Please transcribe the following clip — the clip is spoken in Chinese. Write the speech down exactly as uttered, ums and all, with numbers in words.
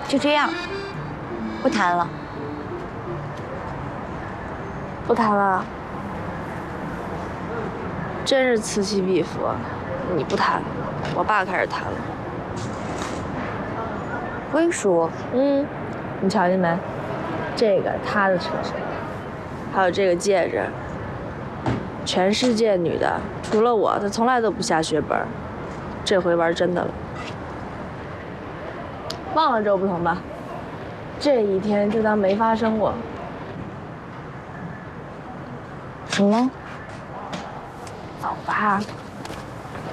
就这样，不谈了。 不谈了。真是此起彼伏，你不谈，我爸开始谈了。 归属， 嗯，你瞧见没？这个他的车上，还有这个戒指。全世界女的，除了我，她从来都不下血本，这回玩真的了。忘了周不同吧？这一天就当没发生过。 什么？ 走吧。